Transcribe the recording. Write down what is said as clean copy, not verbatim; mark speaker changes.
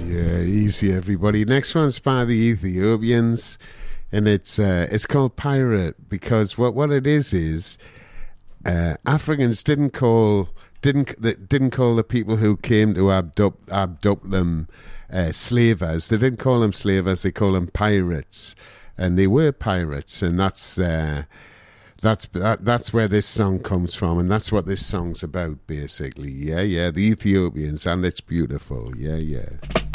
Speaker 1: Yeah, easy, everybody. Next one's by the Ethiopians, and it's called Pirate because what it is Africans didn't call the people who came to abduct them slavers. They didn't call them slavers. They call them pirates, and they were pirates, and that's where this song comes from, and that's what this song's about, basically. Yeah, the Ethiopians, and it's beautiful. Yeah.